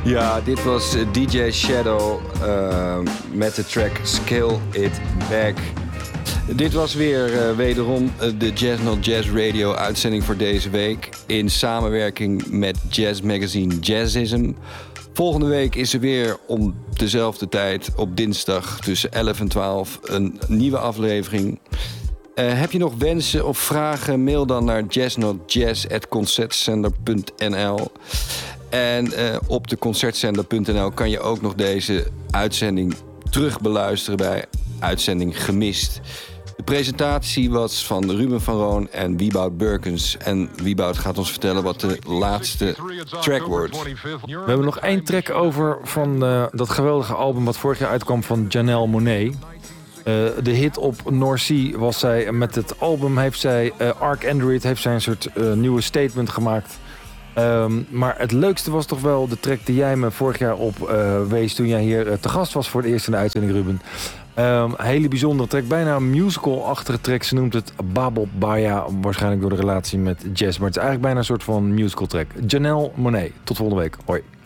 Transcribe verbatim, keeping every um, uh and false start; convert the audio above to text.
Ja, dit was D J Shadow uh, met de track Scale It Back. Dit was weer uh, wederom de Jazz Not Jazz Radio uitzending voor deze week. In samenwerking met Jazz Magazine Jazzism. Volgende week is er weer om dezelfde tijd op dinsdag tussen elf en twaalf een nieuwe aflevering. Uh, heb je nog wensen of vragen? Mail dan naar jazznotjazz at concertzender punt n l. En uh, op de concertzender punt n l kan je ook nog deze uitzending terug beluisteren bij Uitzending Gemist. De presentatie was van Ruben van Roon en Wieboud Burkens. En Wieboud gaat ons vertellen wat de laatste track wordt. We hebben nog één track over van uh, dat geweldige album wat vorig jaar uitkwam van Janelle Monáe. Uh, de hit op North Sea was zij. Met het album heeft zij, uh, Arc Android heeft zij een soort uh, nieuwe statement gemaakt. Um, maar het leukste was toch wel de track die jij me vorig jaar op uh, wees toen jij hier uh, te gast was voor het eerst in de uitzending, Ruben. Um, hele bijzondere track, bijna een musical-achtige track. Ze noemt het Babel Baya, waarschijnlijk door de relatie met jazz. Maar het is eigenlijk bijna een soort van musical track. Janelle Monáe, tot volgende week. Hoi.